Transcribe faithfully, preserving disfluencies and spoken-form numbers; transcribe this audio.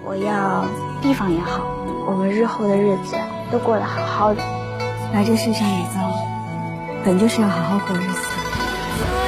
我要地方也好，我们日后的日子都过得好好的。 来这世上也造，本就是要好好过日子。